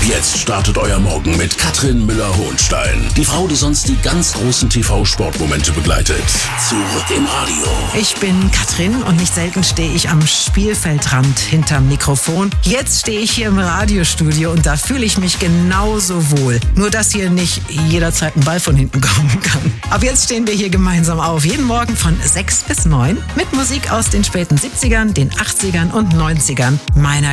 Jetzt startet euer Morgen mit Katrin Müller-Hohenstein. Die Frau, die sonst die ganz großen TV-Sportmomente begleitet. Zurück im Radio. Ich bin Katrin und nicht selten stehe ich am Spielfeldrand hinterm Mikrofon. Jetzt stehe ich hier im Radiostudio und da fühle ich mich genauso wohl. Nur, dass hier nicht jederzeit ein Ball von hinten kommen kann. Ab jetzt stehen wir hier gemeinsam auf. Jeden Morgen von 6 bis 9 mit Musik aus den späten 70ern, den 80ern und 90ern meiner